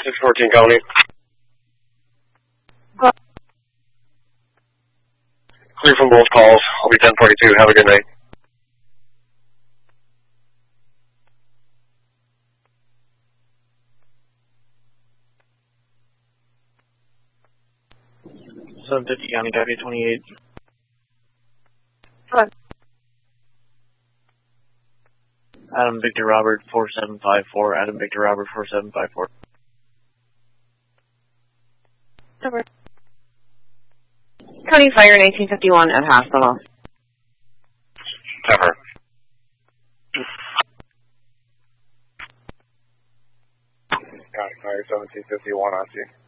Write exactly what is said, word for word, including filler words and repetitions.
six fourteen County. Go. Clear from both calls. I'll be ten forty-two. Have a good night. seven fifty County, copy twenty-eight. Go ahead. Adam Victor Robert four seven five four. Adam Victor Robert four seven five four. Over. County Fire nineteen fifty-one at hospital. Cover. County Fire seventeen fifty-one on scene.